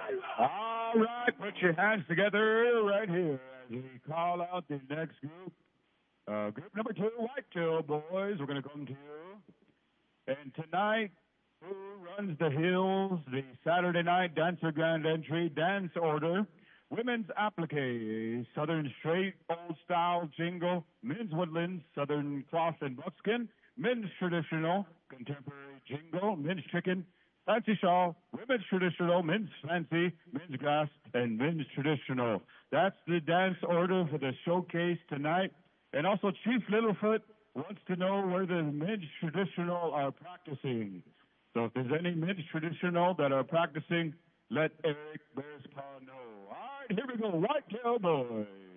All right, put your hands together right here as we call out the next group. Group number 2, Whitetail Boys. We're going to come to you. And tonight, who runs the hills? The Saturday night dancer grand entry dance order. Women's applique, Southern straight, old style jingle. Men's woodlands, Southern cloth and buckskin. Men's traditional, contemporary jingle. Men's chicken, fancy shawl. Women's traditional, men's fancy, men's grass, and men's traditional. That's the dance order for the showcase tonight. And also, Chief Littlefoot wants to know where the men's traditional are practicing. So if there's any men's traditional that are practicing, let Eric Bearspaw know. All right, here we go. Whitetail Boys.